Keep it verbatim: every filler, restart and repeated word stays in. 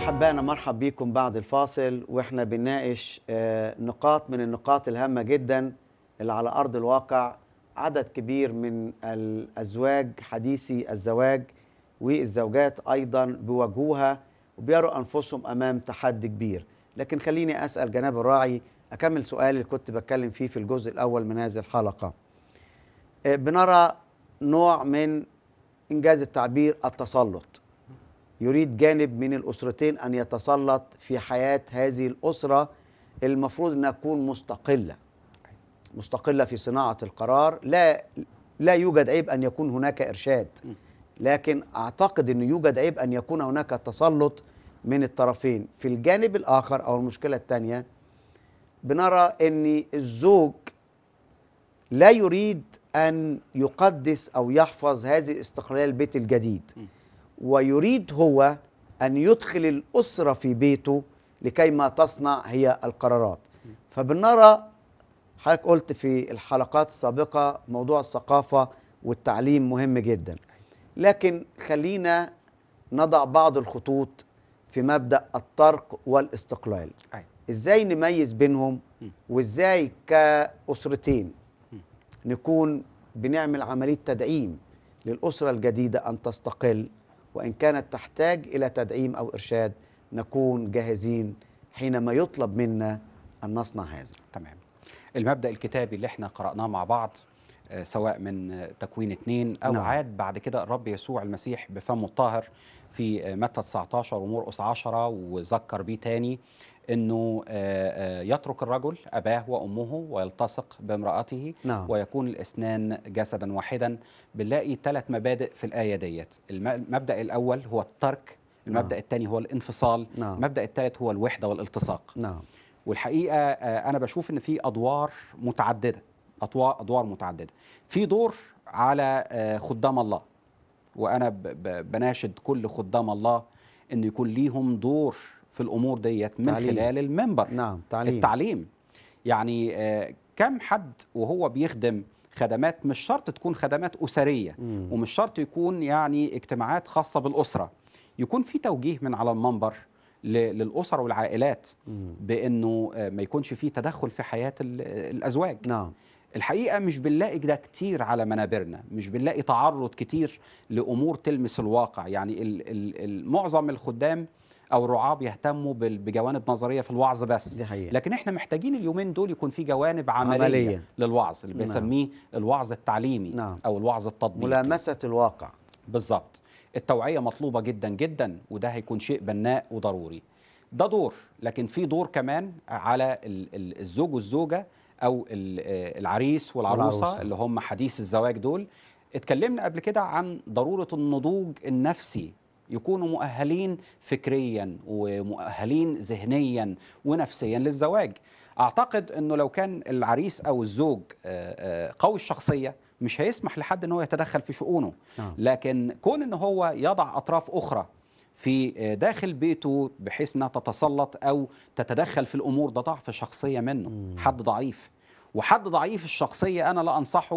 أحبائنا مرحب بكم بعد الفاصل، وإحنا بنناقش آه، نقاط من النقاط الهامة جدا اللي على أرض الواقع. عدد كبير من الأزواج حديثي الزواج والزوجات أيضا بيواجهوها وبيروا أنفسهم أمام تحدي كبير. لكن خليني أسأل جناب الراعي، أكمل سؤالي اللي كنت بتكلم فيه في الجزء الأول من هذه الحلقة. آه، بنرى نوع من إنجاز التعبير التسلط. يريد جانب من الأسرتين أن يتسلط في حياة هذه الأسرة المفروض أنها تكون مستقلة مستقلة في صناعة القرار. لا لا يوجد عيب أن يكون هناك إرشاد، لكن أعتقد أن يوجد عيب أن يكون هناك تسلط من الطرفين. في الجانب الآخر أو المشكلة الثانية، بنرى أن الزوج لا يريد أن يقدس أو يحفظ هذه الاستقلالية البيت الجديد، ويريد هو أن يدخل الأسرة في بيته لكي ما تصنع هي القرارات. فبنرى حضرتك قلت في الحلقات السابقة موضوع الثقافة والتعليم مهم جدا، لكن خلينا نضع بعض الخطوط في مبدأ الترك والاستقلال. إزاي نميز بينهم، وإزاي كأسرتين نكون بنعمل عملية تدعيم للأسرة الجديدة أن تستقل، وإن كانت تحتاج إلى تدعيم أو إرشاد نكون جاهزين حينما يطلب منا أن نصنع هذا. تمام. المبدأ الكتابي اللي احنا قرأناه مع بعض، آه، سواء من تكوين اتنين أو نعم. عاد بعد كده الرب يسوع المسيح بفمه الطاهر في آه، متى تسعة عشر ومرقس عشرة، وذكر بيه تاني انه آه، آه، يترك الرجل اباه وامه ويلتصق بامرأته، نعم. ويكون الاثنان جسدا واحدا. بنلاقي ثلاث مبادئ في الآية ديت. الم- المبدأ الأول هو الترك، المبدأ نعم. الثاني هو الانفصال، نعم. المبدأ الثالث هو الوحدة والالتصاق. نعم. والحقيقة آه، أنا بشوف إن في أدوار متعددة، أدوار أدوار متعددة. في دور على آه، خدام الله، وأنا ب- ب- بناشد كل خدام الله إن يكون ليهم دور في الأمور ديت من تعليم. خلال المنبر. نعم. تعليم. التعليم. يعني آه، كم حد وهو بيخدم خدمات مش شرط تكون خدمات أسرية، مم. ومش شرط يكون يعني اجتماعات خاصة بالأسرة، يكون في توجيه من على المنبر ل- للأسر والعائلات مم. بأنه آه، ما يكونش فيه تدخل في حياة ال- الأزواج. نعم. الحقيقة مش بنلاقي ده كتير على منابرنا، مش بنلاقي تعرض كتير لأمور تلمس الواقع. يعني ال- ال- ال- معظم الخدام أو الرعاة بيهتموا بال- بجوانب نظرية في الوعظ بس، دي حقيقة. لكن احنا محتاجين اليومين دول يكون في جوانب عملية, عملية. للوعظ اللي نعم. بيسميه الوعظ التعليمي نعم. أو الوعظ التطبيقي. ملامسة الواقع. بالظبط. التوعية مطلوبة جدا جدا، وده هيكون شيء بناء وضروري. ده دور، لكن في دور كمان على ال- ال- الزوج والزوجة أو ال- آه، العريس والعروسة, والعروسة. اللي هم حديث الزواج دول. اتكلمنا قبل كده عن ضرورة النضوج النفسي، يكونوا مؤهلين فكريا ومؤهلين ذهنيا ونفسيا للزواج. أعتقد أنه لو كان العريس أو الزوج آه، آه، قوي الشخصية مش هيسمح لحد أنه يتدخل في شؤونه. نعم. لكن كون أنه هو يضع أطراف أخرى في داخل بيته بحيث أنها تتسلط أو تتدخل في الأمور، ده ضعف شخصية منه. مم. حد ضعيف، وحد ضعيف الشخصية أنا لا أنصحه